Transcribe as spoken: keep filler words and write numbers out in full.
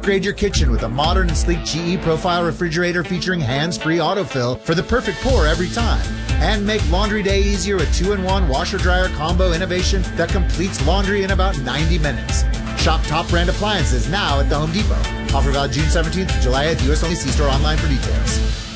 Upgrade your kitchen with a modern and sleek G E Profile refrigerator featuring hands-free autofill for the perfect pour every time. And make laundry day easier with two in one washer-dryer combo innovation that completes laundry in about ninety minutes. Shop top brand appliances now at the Home Depot. Offer valid June seventeenth to July eighth. U S only. See store online for details.